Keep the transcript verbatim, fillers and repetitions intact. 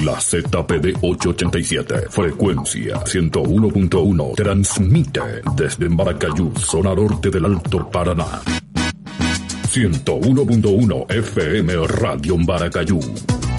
La Z P D ochocientos ochenta y siete, frecuencia ciento uno punto uno, transmite desde Maracayú, zona norte del Alto Paraná. ciento uno punto uno F M Radio Maracayú.